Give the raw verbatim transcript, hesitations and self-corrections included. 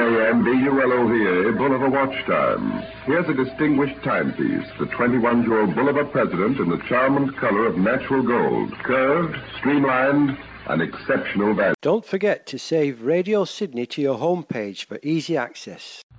A M, B U L O V A, Bolivar Watch Time. Here's a distinguished timepiece, the twenty-one-year-old Bolivar President in the charm and color of natural gold. Curved, streamlined, and exceptional value. Don't forget to save Radio Sydney to your homepage for easy access.